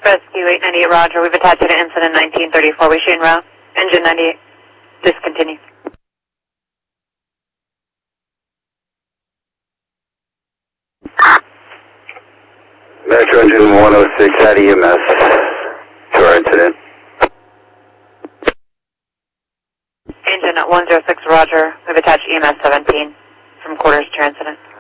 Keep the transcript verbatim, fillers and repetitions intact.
Rescue eight ninety-eight, roger. We've attached you to incident nineteen thirty-four. We shoot en route. Engine ninety-eight. Discontinue. Metro engine one oh six at E M S to our incident. Engine at one oh six, roger. We've attached E M S seventeen from quarters to your incident.